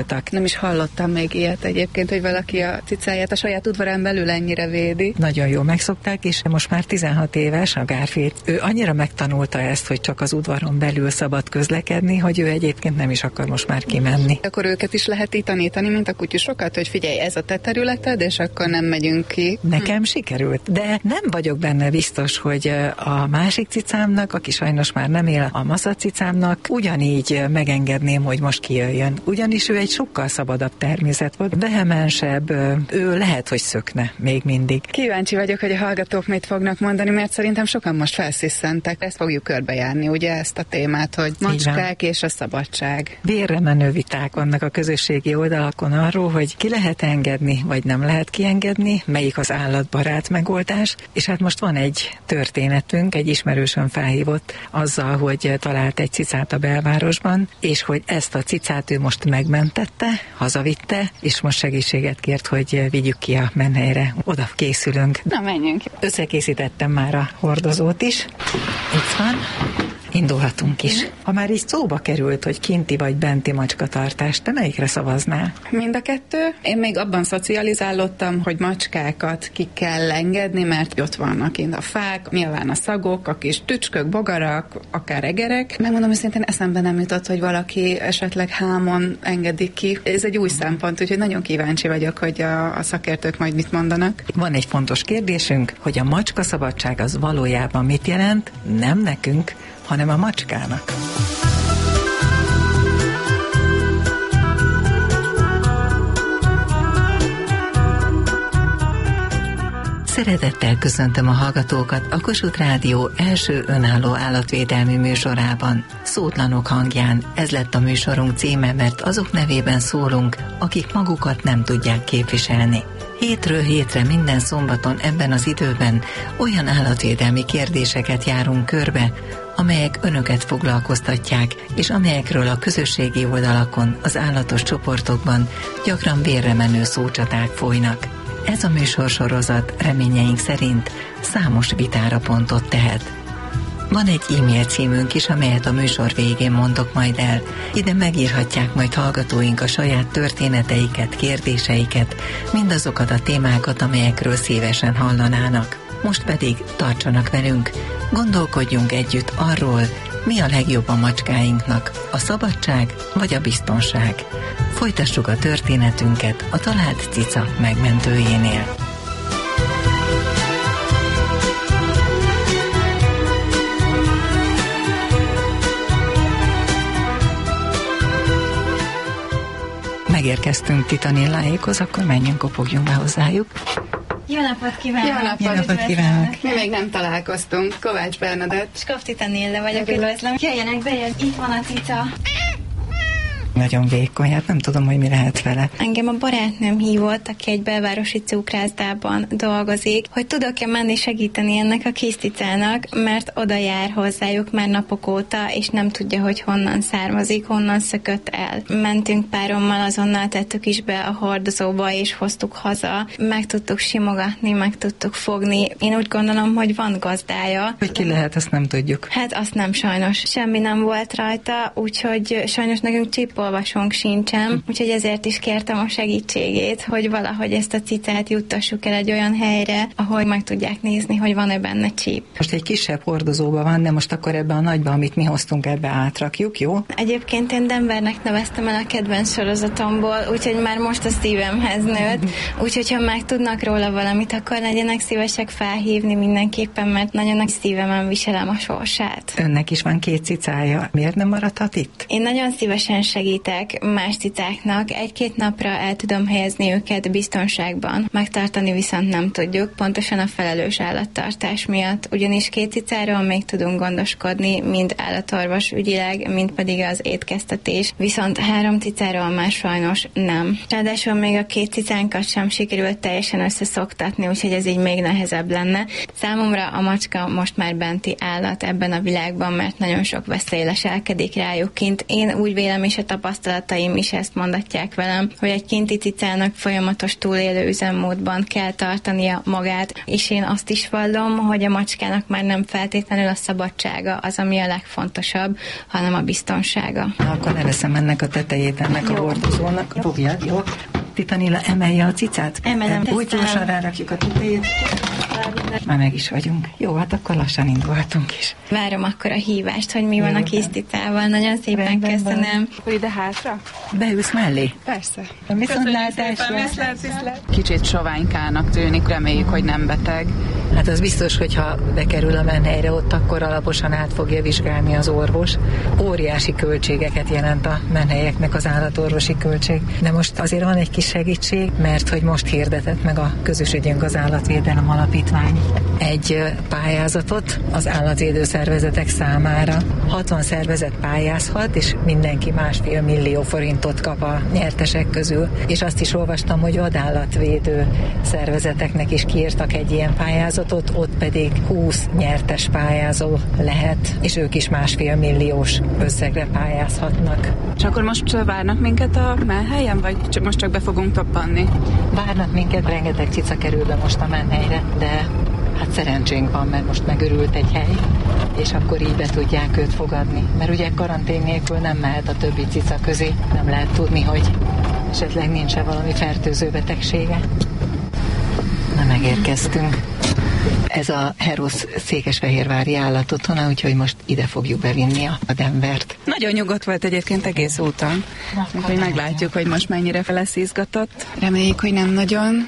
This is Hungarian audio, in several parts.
Nem is hallottam még ilyet egyébként, hogy valaki a cicáját a saját udvarán belül ennyire védi. Nagyon jól megszokták, és most már 16 éves a Garfield. Ő annyira megtanulta ezt, hogy csak az udvaron belül szabad közlekedni, hogy ő egyébként nem is akar most már kimenni. Akkor őket is lehet így tanítani, mint a kutyusokat, hogy figyelj, ez a te területed, és akkor nem megyünk ki. Nekem sikerült, de nem vagyok benne biztos, hogy a másik cicámnak, aki sajnos már nem él, a maszacicámnak ugyanígy megengedném, hogy most kijöjjön. Ugyanis ő egy sokkal szabadabb természet volt, vehemensebb, ő lehet, hogy szökne még mindig. Kíváncsi vagyok, hogy a hallgatók mit fognak mondani, mert szerintem sokan most felszisszentek. Ezt fogjuk körbejárni, ugye ezt a témát, hogy macskák és a szabadság. Vérre menő viták vannak a közösségi oldalakon arról, hogy ki lehet engedni, vagy nem lehet kiengedni, melyik az állatbarát megoldás, és hát most van egy történetünk, egy ismerősöm felhívott azzal, hogy talált egy cicát a belvárosban, és hogy ezt a cicát ő most megmentette, hazavitte, és most segítséget kért, hogy vigyük ki a menhelyre. Oda készülünk. Na, menjünk. Összekészítettem már a hordozót is. Itt van. Indulhatunk is. Ha már így szóba került, hogy kinti vagy benti macskatartás, te melyikre szavaznál? Mind a kettő. Én még abban szocializálódtam, hogy macskákat ki kell engedni, mert ott vannak kint a fák, nyilván a szagok, a kis tücskök, bogarak, akár egerek. Megmondom őszintén, eszembe nem jutott, hogy valaki esetleg hámon engedik ki. Ez egy új szempont, úgyhogy nagyon kíváncsi vagyok, hogy a szakértők majd mit mondanak. Van egy fontos kérdésünk, hogy a macska szabadság az valójában mit jelent? Nem nekünk, hanem a macskának. Szeretettel köszöntöm a hallgatókat a Kossuth Rádió első önálló állatvédelmi műsorában. Szótlanok hangján, ez lett a műsorunk címe, mert azok nevében szólunk, akik magukat nem tudják képviselni. Hétről hétre minden szombaton ebben az időben olyan állatvédelmi kérdéseket járunk körbe, amelyek önöket foglalkoztatják, és amelyekről a közösségi oldalakon, az állatos csoportokban gyakran vérre menő szócsaták folynak. Ez a műsorsorozat reményeink szerint számos vitára pontot tehet. Van egy e-mail címünk is, amelyet a műsor végén mondok majd el. Ide megírhatják majd hallgatóink a saját történeteiket, kérdéseiket, mindazokat a témákat, amelyekről szívesen hallanának. Most pedig tartsanak velünk, gondolkodjunk együtt arról, mi a legjobb a macskáinknak, a szabadság vagy a biztonság. Folytassuk a történetünket a talált cica megmentőjénél. Megérkeztünk Titanilláékhoz, akkor menjünk, kopogjunk be hozzájuk. Jó napot kívánok! Jó napot kívánok! Mi még nem találkoztunk. Kovács Bernadett. Skaf Titanilla vagyok, üdvözlöm. Jöjjenek be, itt van a cica. Nagyon vékony, hát nem tudom, hogy mi lehet vele. Engem a barátnőm hívott, aki egy belvárosi cukrászdában dolgozik, hogy tudok-e menni segíteni ennek a kis cicának, mert oda jár hozzájuk már napok óta, és nem tudja, hogy honnan származik, honnan szökött el. Mentünk párommal, azonnal tettük is be a hordozóba, és hoztuk haza. Meg tudtuk simogatni, meg tudtuk fogni. Én úgy gondolom, hogy van gazdája. Hogy ki lehet, azt nem tudjuk. Hát azt nem sajnos. Semmi nem volt rajta, úgyhogy sajnos nekünk csípolvasónk sincsen, úgyhogy ezért is kértem a segítségét, hogy valahogy ezt a cicát juttassuk el egy olyan helyre, ahol meg tudják nézni, hogy van-e benne csíp. Most egy kisebb hordozóban van, de most akkor ebbe a nagyba, amit mi hoztunk, ebbe átrakjuk, jó? Egyébként én Denvernek neveztem el a kedvenc sorozatomból, úgyhogy már most a szívemhez nőtt, úgyhogy ha meg tudnak róla valamit, akkor legyenek szívesek felhívni mindenképpen, mert nagyon nagy szívemen viselem a sorsát. Önnek is van 2 cicája. Miért nem maradhat itt? Én nagyon szívesen segítek más cicáknak. 1-2 napra el tudom helyezni őket biztonságban. Megtartani viszont nem tudjuk, pontosan a felelős állattartás miatt. Ugyanis 2 cicáról még tudunk gondoskodni, mind állatorvos ügyileg, mind pedig az étkeztetés. Viszont 3 cicáról már sajnos nem. Ráadásul még a 2 cicánkat sem sikerült teljesen összeszoktatni, úgyhogy ez így még nehezebb lenne. Számomra a macska most már benti állat ebben a világban, mert nagyon sok veszély leselkedik rájuk kint. Én úgy vélem, és a tapasztalataim is ezt mondatják velem, hogy egy kinti cicának folyamatos túlélő üzemmódban kell tartania magát, és én azt is vallom, hogy a macskának már nem feltétlenül a szabadsága az, ami a legfontosabb, hanem a biztonsága. Akkor leveszem ennek a tetejét, ennek a hordozónak. Fogjad, jó? Titanilla, emelje a cicát. Emelem. Úgy gyorsan rárakjuk a tetejét. Már meg is vagyunk. Jó, hát akkor lassan indulhatunk is. Várom akkor a hívást, hogy mi van a kis cicával. Nagyon szépen köszönöm. Akkor ide hátra? Beülsz mellé? Persze. Viszontlátásra. Kicsit soványkának tűnik, reméljük, hogy nem beteg. Hát az biztos, hogy ha bekerül a menhelyre, ott akkor alaposan át fogja vizsgálni az orvos. Óriási költségeket jelent a menhelyeknek az állatorvosi költség. De most azért van egy kis segítség, mert hogy most hirdetett meg a Közös Ügyünk az Állatvédelem Alapítvány egy pályázatot az állatvédő szervezetek számára. 60 szervezet pályázhat, és mindenki 1,5 millió forintot kap a nyertesek közül. És azt is olvastam, hogy vadállatvédő szervezeteknek is kiírtak egy ilyen pályázatot, ott pedig 20 nyertes pályázó lehet, és ők is 1,5 milliós összegre pályázhatnak. És akkor most várnak minket a menhelyen, vagy most csak be fogunk toppanni? Várnak minket, rengeteg cica kerül be most a menhelyre, de hát szerencsénk van, mert most megörült egy hely, és akkor így be tudják őt fogadni. Mert ugye karantén nélkül nem mehet a többi cica közé, nem lehet tudni, hogy esetleg nincs-e valami fertőző betegsége. Na, megérkeztünk. Ez a Herosz székesfehérvári állatotthona, úgyhogy most ide fogjuk bevinni a Denvert. Nagyon nyugodt volt egyébként egész úton. Úgyhogy meglátjuk, hogy most mennyire lesz izgatott. Reméljük, hogy nem nagyon.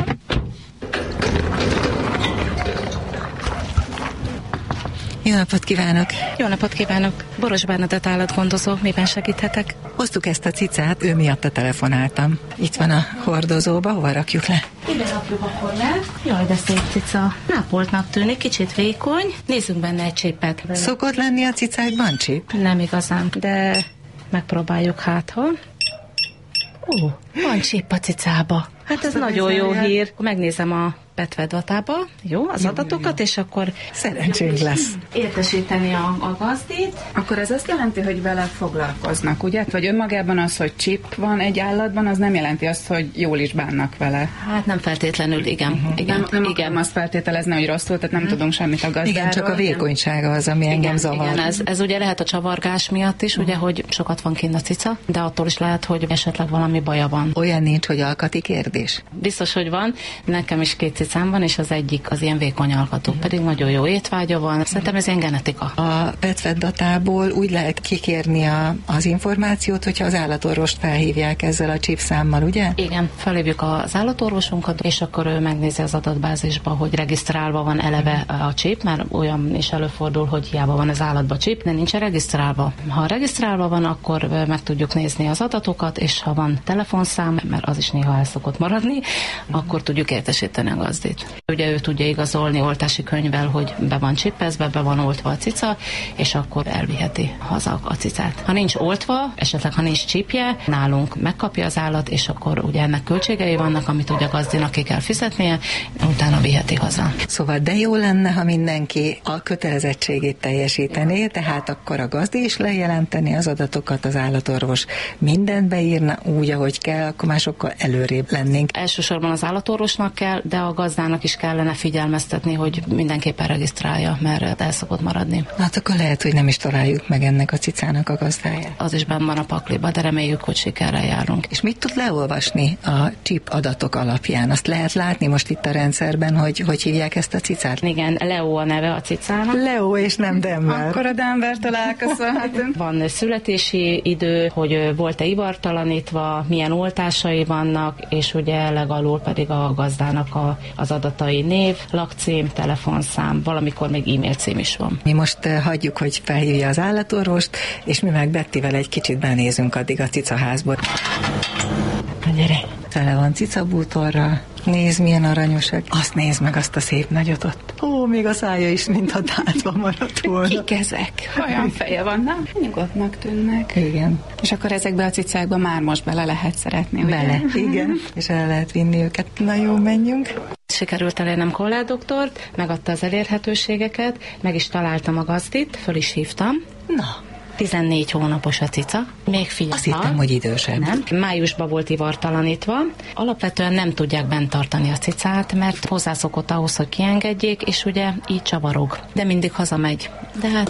Jó napot kívánok! Jó napot kívánok! Boros Bernadett állatgondozó, miben segíthetek? Hoztuk ezt a cicát, ő miatt telefonáltam. Itt van a hordozóba, hova rakjuk le? Ide rakjuk akkor le. Jaj, de szép cica. Nápoltnak tűnik, kicsit vékony. Nézzünk benne egy csípet. Szokott lenni a cicákban csíp? Nem igazán, de megpróbáljuk hátha. Ó, van csíp a cicába. Hát ez nagyon jó hír. Megnézem a petvedatába, jó, az adatokat, és akkor szerencsénk lesz. Értesíteni a gazdit. Akkor ez azt jelenti, hogy vele foglalkoznak, ugye? Vagy önmagában az, hogy csip van egy állatban, az nem jelenti azt, hogy jól is bánnak vele. Hát nem feltétlenül, igen. Nem igen. Azt feltételezni, hogy rosszul, tehát nem tudunk semmit a gazdáról. Igen, csak a vékonysága az, ami engem zavar. Igen, ez ugye lehet a csavargás miatt is, ugye, hogy sokat van kint a cica, de attól is lehet, hogy esetleg valami baja van. Olyan nincs, hogy alkati kérdés? Biztos, hogy van. Nekem is 2 cicám van, és az egyik az ilyen vékony alkatú, pedig nagyon jó étvágya van. Szerintem ez ilyen genetika. A PetVet datából úgy lehet kikérni az információt, hogyha az állatorvost felhívják ezzel a csípszámmal, ugye? Igen, felhívjuk az állatorvosunkat, és akkor ő megnézi az adatbázisba, hogy regisztrálva van eleve a csíp, mert olyan is előfordul, hogy hiába van az állatba csíp, de nincs regisztrálva. Ha regisztrálva van, akkor meg tudjuk nézni az adatokat, és ha van telefonszám, mert az is néha el szokott maradni, akkor tudjuk értesíteni a gazdit. Ugye ő tudja igazolni oltási könyvvel, hogy be van csipezve, be van oltva a cica, és akkor elviheti haza a cicát. Ha nincs oltva, esetleg ha nincs csípje, nálunk megkapja az állat, és akkor ugye ennek költségei vannak, amit ugye a gazdinak ki kell fizetnie, utána viheti haza. Szóval de jó lenne, ha mindenki a kötelezettségét teljesítené, tehát akkor a gazdi is lejelenteni az adatokat, az állatorvos mindent beírna úgy, ahogy kell, akkor már sokkal előrébb lennénk. Elsősorban az állatorvosnak kell, de a gazdának is kellene figyelmeztetni, hogy mindenképpen regisztrálja, mert el szokott maradni. Hát akkor lehet, hogy nem is találjuk meg ennek a cicának a gazdáját. Az is benn van a pakliba, de reméljük, hogy sikerrel járunk. És mit tud leolvasni a csíp adatok alapján? Azt lehet látni most itt a rendszerben, hogy hívják ezt a cicát? Igen, Leo a neve a cicának. Leo és nem Denver. Akkor a Denvertől elköszönhetünk. Van születési idő, hogy volt-e ivartalanítva, milyen oltásai vannak, és ugye legalul pedig a gazdának az adatai, név, lakcím, telefonszám, valamikor még e-mail cím is van. Mi most hagyjuk, hogy felhívja az állatorvost, és mi meg Bettivel egy kicsit benézünk addig a cicaházból. Na gyere! Tele van cicabútorral. Nézd, milyen aranyosak. Azt nézd meg, azt a szép nagyot ott. Ó, még a szája is, mintha tátva maradt volna. Kik ezek? Olyan feje van, nem? Nyugodtnak tűnnek. Igen. És akkor ezekbe a cicákba már most bele lehet szeretni, ugye? Bele, igen. És el lehet vinni őket. Na jó, menjünk. Sikerült elérnem kolládoktort, megadta az elérhetőségeket, meg is találtam a gazdit, föl is hívtam. Na, 14 hónapos a cica, még fiatal. Azt hittem, hogy idősebb. Nem. Májusban volt ivartalanítva. Alapvetően nem tudják bent tartani a cicát, mert hozzászokott ahhoz, hogy kiengedjék, és ugye így csavarog. De mindig hazamegy. De hát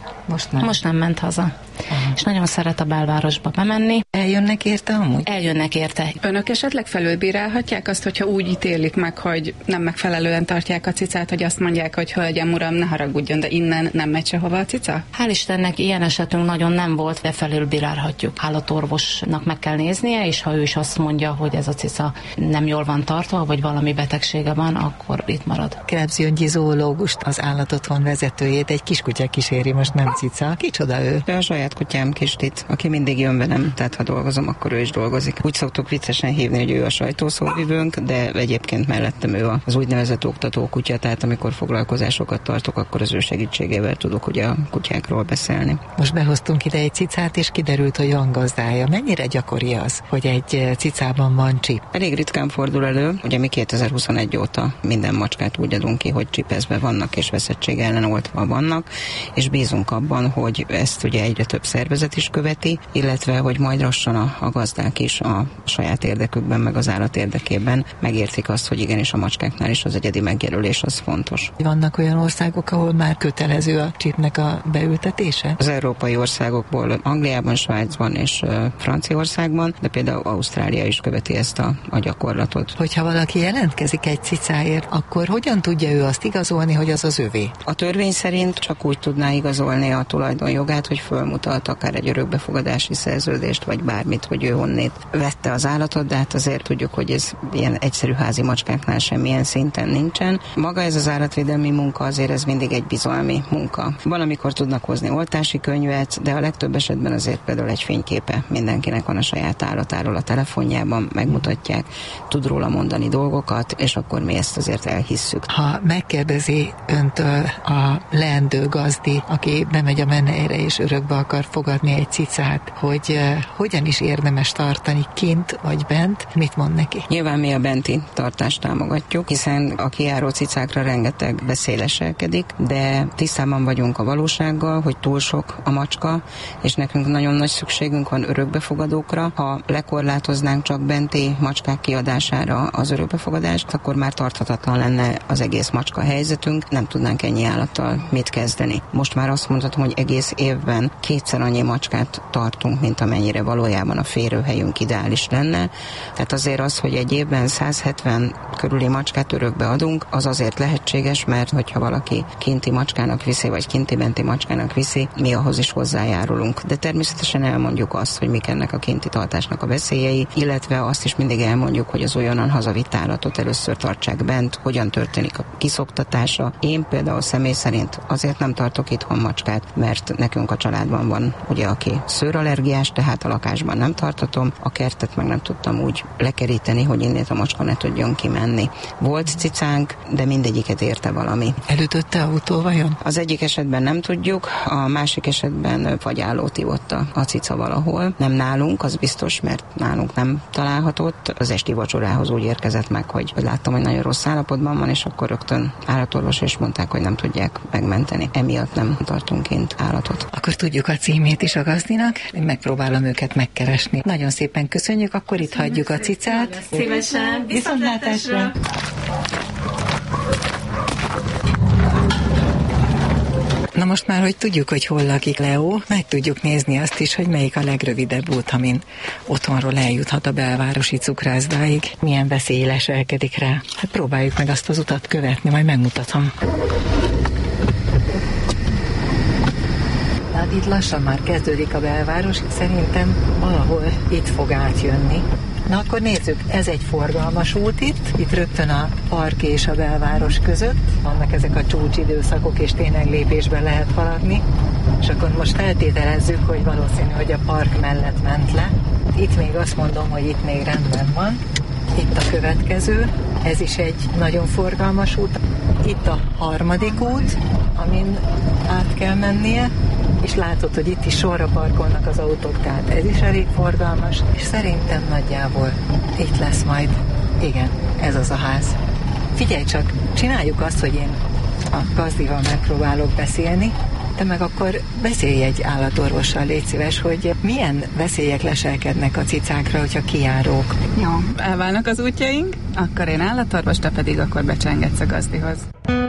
most nem ment haza. Aha. És nagyon szeret a belvárosba bemenni. Eljönnek érte amúgy? Eljönnek érte. Önök esetleg felülbírálhatják azt, hogyha úgy ítélik meg, hogy nem megfelelően tartják a cicát, hogy azt mondják, hogy hölgyem, uram, ne haragudjon, de innen nem megy sehova a cica? Hál' Istennek ilyen esetünk nagyon nem volt, de felülbírálhatjuk. Állatorvosnak meg kell néznie, és ha ő is azt mondja, hogy ez a cica nem jól van tartva, vagy valami betegsége van, akkor itt marad. Krebs Gyöngyi zoológust, az állatotthon vezetőjét egy kiskutya kíséri, most nem cica. Kicsoda ő? A saját kutyám Kistit, aki mindig jön velem, tehát ha dolgozom, akkor ő is dolgozik. Úgy szoktuk viccesen hívni, hogy ő a sajtószóvivőnk, de egyébként mellettem ő az úgynevezett oktatókutya, tehát amikor foglalkozásokat tartok, akkor az ő segítségével tudok ugye a kutyákról beszélni. Most behoztunk ide egy cicát, és kiderült, hogy van gazdája. Mennyire gyakori az, hogy egy cicában van csip? Elég ritkán fordul elő, ugye mi 2021 óta minden macskát úgy adunk ki, hogy csipezve vannak és veszettség ellen oltva vannak, és bízunk abban, hogy ezt ugye egyre több szervezet is követi, illetve hogy majd lassan a gazdák is a saját érdekükben, meg az állat érdekében megértik azt, hogy igenis a macskáknál is az egyedi megjelölés az fontos. Vannak olyan országok, ahol már kötelező a csipnek a beültetése? Az európai országokból Angliában, Svájcban és Franciaországban, de például Ausztrália is követi ezt a gyakorlatot. Hogyha valaki jelentkezik egy cicáért, akkor hogyan tudja ő azt igazolni, hogy az az övé? A törvény szerint csak úgy tudná igazolni a tulajdonjogát, hogy fölmutat akár egy örökbefogadási szerződést, vagy bármit, hogy ő honnét vette az állatot, de hát azért tudjuk, hogy ez ilyen egyszerű házi macskáknál semmilyen szinten nincsen. Maga ez az állatvédelmi munka azért ez mindig egy bizalmi munka. Van, amikor tudnak hozni oltási könyvet, de a legtöbb esetben azért például egy fényképe mindenkinek van a saját állatáról a telefonjában, megmutatják, tud róla mondani dolgokat, és akkor mi ezt azért elhisszük. Ha megkérdezi öntől a leendő gazdi, aki bemegy a menhelyre és örökbe akar fogadni egy cicát, hogy hogyan is érdemes tartani kint vagy bent, mit mond neki? Nyilván mi a benti tartást támogatjuk, hiszen a kijáró cicákra rengeteg veszély leselkedik, de tisztában vagyunk a valósággal, hogy túl sok a macska, és nekünk nagyon nagy szükségünk van örökbefogadókra. Ha lekorlátoznánk csak benti macskák kiadására az örökbefogadást, akkor már tarthatatlan lenne az egész macska helyzetünk, nem tudnánk ennyi állattal mit kezdeni. Most már azt mondhatom, hogy egész évben 2-szer annyi macskát tartunk, mint amennyire valójában a férőhelyünk ideális lenne. Tehát azért az, hogy egy évben 170 körüli macskát örökbe adunk, az azért lehetséges, mert hogyha valaki kinti macskának viszi, vagy kinti-benti macskának viszi, mi ahhoz is hozzájárulunk. De természetesen elmondjuk azt, hogy mik ennek a kinti tartásnak a veszélyei, illetve azt is mindig elmondjuk, hogy az olyanan hazavitt állatot először tartsák bent, hogyan történik a kiszoktatása. Én például személy szerint azért nem tartok itthon macskát, mert nekünk a családban van ugye, aki szőrallergiás, tehát a lakásban nem tartatom, a kertet meg nem tudtam úgy lekeríteni, hogy innét a macska ne tudjon kimenni. Volt cicánk, de mindegyiket érte valami. Elütötte autó vajon? Az egyik esetben nem tudjuk, a másik esetben fagyállót ivott a cica valahol. Nem nálunk, az biztos, mert nálunk nem találhatott. Az esti vacsorához úgy érkezett meg, hogy láttam, hogy nagyon rossz állapotban van, és akkor rögtön állatorvos és mondták, hogy nem tudják megmenteni. Emiatt nem tartunk kint állatot. Akkor tudjuk a címét is a gazdinak, én megpróbálom őket megkeresni. Nagyon szépen köszönjük, akkor itt hagyjuk a cicát. Szívesen, viszontlátásra! Na most már, hogy tudjuk, hogy hol lakik Leo, meg tudjuk nézni azt is, hogy melyik a legrövidebb út, amin otthonról eljuthat a belvárosi cukrászdáig. Milyen veszély leselkedik rá. Hát próbáljuk meg azt az utat követni, majd megmutatom. Hát itt lassan már kezdődik a belváros, szerintem valahol itt fog átjönni. Na akkor nézzük, ez egy forgalmas út itt rögtön a park és a belváros között. Vannak ezek a csúcsidőszakok, és tényleg lépésben lehet haladni. És akkor most feltételezzük, hogy valószínű, hogy a park mellett ment le. Itt még azt mondom, hogy itt még rendben van. Itt a következő, ez is egy nagyon forgalmas út. Itt a harmadik út, amin át kell mennie, és látod, hogy itt is sorra parkolnak az autók, tehát ez is elég forgalmas, és szerintem nagyjából itt lesz majd. Igen, ez az a ház. Figyelj csak, csináljuk azt, hogy én a gazdival megpróbálok beszélni, te meg akkor beszélj egy állatorvossal, légy szíves, hogy milyen veszélyek leselkednek a cicákra, hogyha kijárók. Jó, elválnak az útjaink, akkor én állatorvos, te pedig akkor becsengetsz a gazdihoz.